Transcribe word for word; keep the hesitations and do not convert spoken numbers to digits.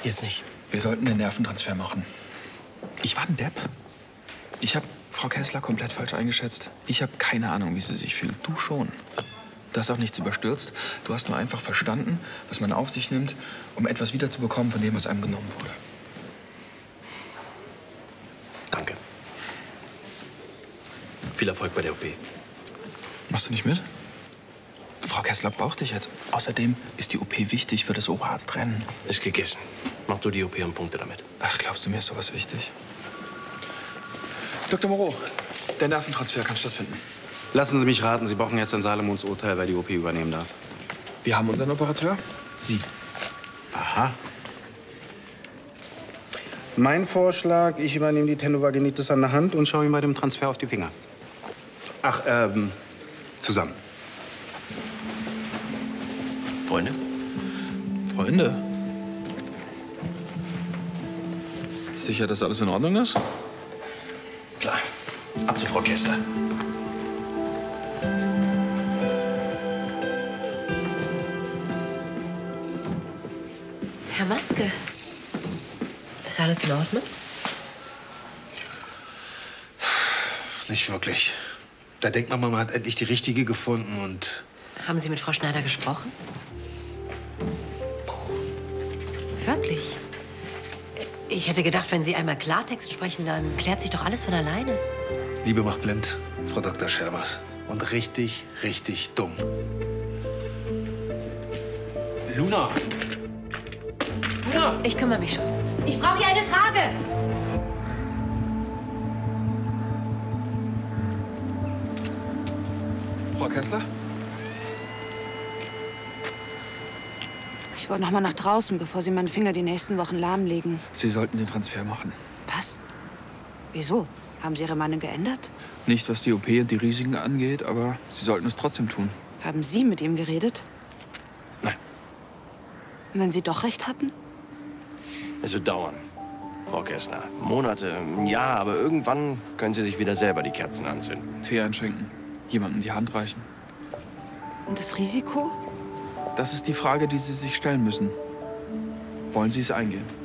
Jetzt nicht. Wir sollten den Nerventransfer machen. Ich war ein Depp. Ich habe Frau Kessler komplett falsch eingeschätzt. Ich habe keine Ahnung, wie sie sich fühlt. Du schon. Du hast auch nichts überstürzt. Du hast nur einfach verstanden, was man auf sich nimmt, um etwas wiederzubekommen von dem, was einem genommen wurde. Danke. Viel Erfolg bei der O P. Machst du nicht mit? Frau Kessler braucht dich jetzt. Außerdem ist die O P wichtig für das Oberarztrennen. Ist gegessen. Mach du die O P und Punkte damit. Ach, glaubst du, mir ist sowas wichtig? Doktor Moreau, der Nerventransfer kann stattfinden. Lassen Sie mich raten, Sie brauchen jetzt ein Salomons Urteil, wer die O P übernehmen darf. Wir haben unseren Operateur. Sie. Aha. Mein Vorschlag, ich übernehme die Tendovaginitis an der Hand und schaue ihm bei dem Transfer auf die Finger. Ach, ähm, zusammen. Freunde? Freunde? Sicher, dass alles in Ordnung ist? Klar. Ab zu Frau Kessler. Herr Matzke, ist alles in Ordnung? Nicht wirklich. Da denkt man, man hat endlich die richtige gefunden und... Haben Sie mit Frau Schneider gesprochen? Wirklich? Ich hätte gedacht, wenn Sie einmal Klartext sprechen, dann klärt sich doch alles von alleine. Liebe macht blind, Frau Doktor Schermers. Und richtig, richtig dumm. Luna! Luna! Ich kümmere mich schon. Ich brauche hier eine Trage! Frau Kessler? Ich wollte noch mal nach draußen, bevor Sie meinen Finger die nächsten Wochen lahmlegen. Sie sollten den Transfer machen. Was? Wieso? Haben Sie Ihre Meinung geändert? Nicht, was die O P und die Risiken angeht, aber Sie sollten es trotzdem tun. Haben Sie mit ihm geredet? Nein. Und wenn Sie doch recht hatten? Es wird dauern, Frau Kessler. Monate, ein Jahr, aber irgendwann können Sie sich wieder selber die Kerzen anzünden. Tee einschenken, jemandem die Hand reichen. Und das Risiko? Das ist die Frage, die Sie sich stellen müssen. Wollen Sie es eingehen?